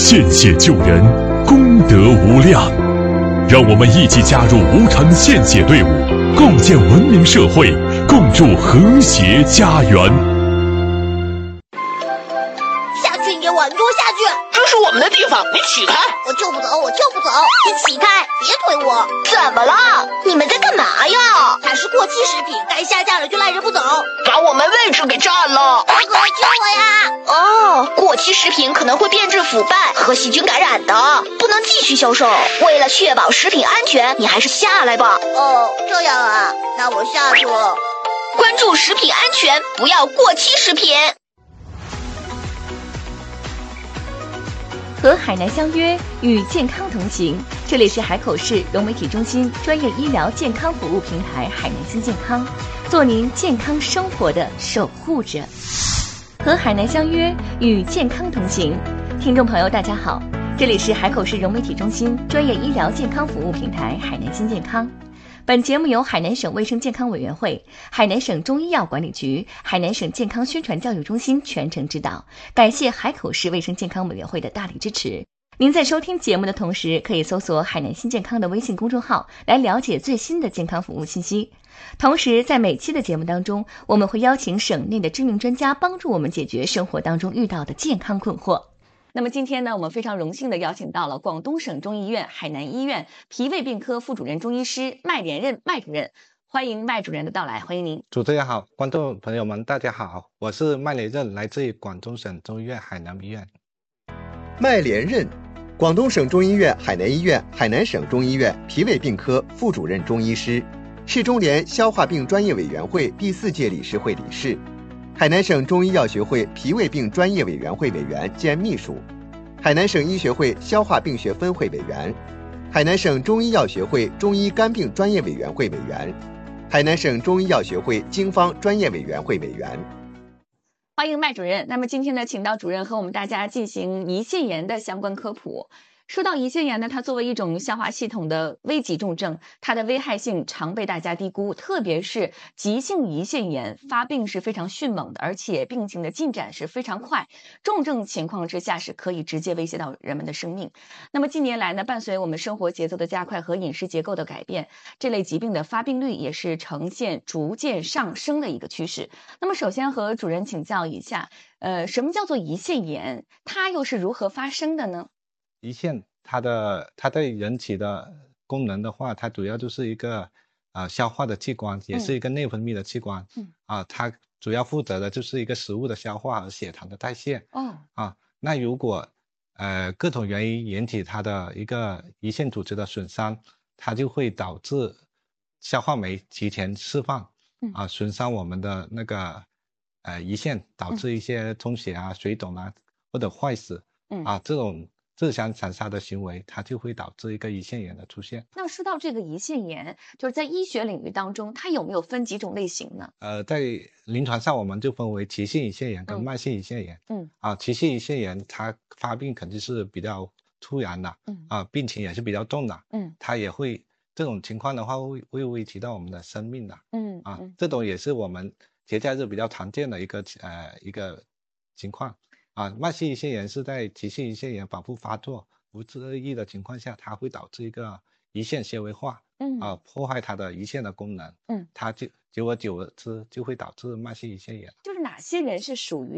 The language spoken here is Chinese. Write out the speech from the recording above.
献血救人，功德无量。让我们一起加入无偿献血队伍，共建文明社会，共筑和谐家园。 下去，你给我，你给我下去！ 这是我们的地方，你起开！ 我就不走，我就不走！你起开，别推我！ 怎么了？ 你们在干嘛呀？它是过期食品，该下架了就赖着不走， 把我们位置给占了！ 大哥，救我呀！ 哦，过期食品可能会变质腐败和细菌感染的，不能继续销售。为了确保食品安全，你还是下来吧。 哦，这样啊，那我下去了。 关注食品安全，不要过期食品。 和海南相约，与健康同行。这里是海口市融媒体中心专业医疗健康服务平台海南新健康，做您健康生活的守护者。和海南相约，与健康同行。听众朋友大家好，这里是海口市融媒体中心专业医疗健康服务平台海南新健康。本节目由海南省卫生健康委员会、海南省中医药管理局、海南省健康宣传教育中心全程指导，感谢海口市卫生健康委员会的大力支持。您在收听节目的同时，可以搜索海南新健康的微信公众号来了解最新的健康服务信息。同时，在每期的节目当中，我们会邀请省内的知名专家帮助我们解决生活当中遇到的健康困惑。那么今天呢，我们非常荣幸的邀请到了广东省中医院海南医院脾胃病科副主任中医师麦连任麦主任，欢迎麦主任的到来，欢迎您。 主持人好，观众朋友们大家好，我是麦连任，来自于广东省中医院海南医院。 麦连任，广东省中医院海南医院海南省中医院脾胃病科副主任中医师，市中联消化病专业委员会第4届理事会理事，海南省中医药学会脾胃病专业委员会委员兼秘书，海南省医学会消化病学分会委员，海南省中医药学会中医肝病专业委员会委员，海南省中医药学会经方专业委员会委员。 欢迎麦主任。那么今天呢，请到主任和我们大家进行胰腺炎的相关科普。说到胰腺炎呢，它作为一种消化系统的危急重症，它的危害性常被大家低估，特别是急性胰腺炎发病是非常迅猛的，而且病情的进展是非常快，重症情况之下是可以直接威胁到人们的生命。那么近年来呢，伴随我们生活节奏的加快和饮食结构的改变，这类疾病的发病率也是呈现逐渐上升的一个趋势。那么首先和主任请教一下，什么叫做胰腺炎？它又是如何发生的呢？ 胰腺它对人体的功能的话，它主要就是一个消化的器官，也是一个内分泌的器官。它主要负责的就是一个食物的消化和血糖的代谢。那如果各种原因引起它的一个胰腺组织的损伤，它就会导致消化酶提前释放，损伤我们的那个胰腺，导致一些充血啊、水肿啊或者坏死。这种自相残杀的行为，它就会导致一个胰腺炎的出现。 那说到这个胰腺炎，就是在医学领域当中，它有没有分几种类型呢？ 在临床上我们就分为急性胰腺炎跟慢性胰腺炎。急性胰腺炎它发病肯定是比较突然的，病情也是比较重的，它也会这种情况的话会危及到我们的生命的。这种也是我们节假日比较常见的一个情况。慢性胰腺炎是在急性胰腺炎反复发作不治而愈的情况下，它会导致一个胰腺纤维化，破坏它的胰腺的功能，它就久而久之就会导致慢性胰腺炎。 就是哪些人是属于